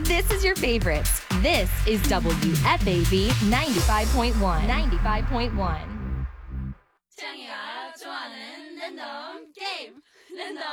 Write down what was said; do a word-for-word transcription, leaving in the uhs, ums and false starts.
This is your favorites. This is W F A B ninety-five point one. ninety-five point one. 창이가 좋아하는 랜덤 게임 랜덤